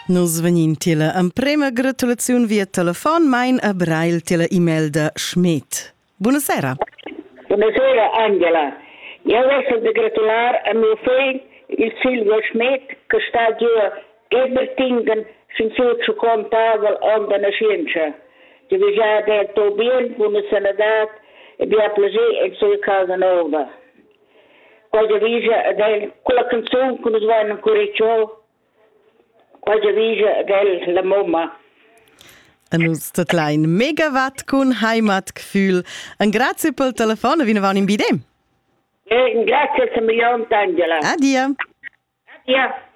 Nus venin tilla prima gratulazione via telefon, mein a brail tilla email da Schmidt. Buonasera. Buonasera Angela. Io voglio di gratulare a mio figlio, il Silvio Schmidt, che sta giù a Ebertingen, sin su contabile onda na scienza. Ti vi già detto bene, buona sanità e vi piacere in sua casa nuova. Quando vige quella canzone che nos vanno ancora ciò, quando vige la mamma. En us tatlein megawatt kun Heimatgefühl. En grazie pel telefon, vi ne van in bidem. Grazie a Angela. Adia. Adia.